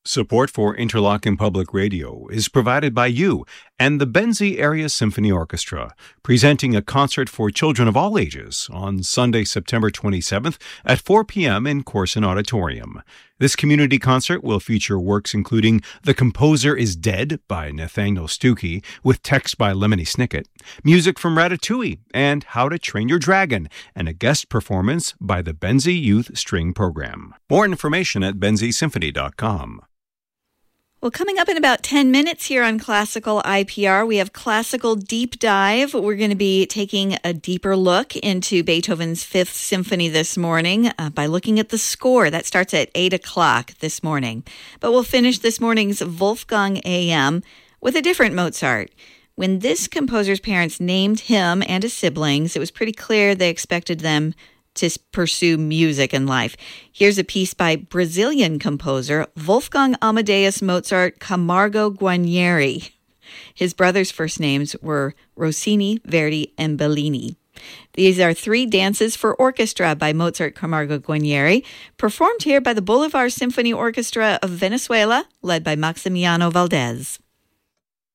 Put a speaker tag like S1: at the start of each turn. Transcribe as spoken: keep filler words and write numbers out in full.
S1: Support for Interlochen Public Radio is provided by you and the Benzie Area Symphony Orchestra, presenting a concert for children of all ages on Sunday, September twenty-seventh at four p.m. in Corson Auditorium. This community concert will feature works including The Composer is Dead by Nathaniel Stuckey, with text by Lemony Snicket, music from Ratatouille, and How to Train Your Dragon, and a guest performance by the Benzie Youth String Program. More information at benzie symphony dot com.
S2: Well, coming up in about ten minutes here on Classical I P R, we have Classical Deep Dive. We're going to be taking a deeper look into Beethoven's Fifth Symphony this morning uh, by looking at the score. That starts at eight o'clock this morning. But we'll finish this morning's Wolfgang A M with a different Mozart. When this composer's parents named him and his siblings, it was pretty clear they expected them to pursue music in life. Here's a piece by Brazilian composer Wolfgang Amadeus Mozart Camargo Guarnieri. His brothers' first names were Rossini, Verdi, and Bellini. These are three dances for orchestra by Mozart Camargo Guarnieri, performed here by the Bolivar Symphony Orchestra of Venezuela, led by Maximiano Valdez.